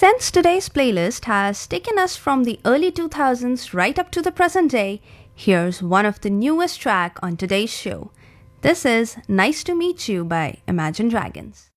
Since today's playlist has taken us from the early 2000s right up to the present day, here's one of the newest track on today's show. This is Nice to Meet You by Imagine Dragons.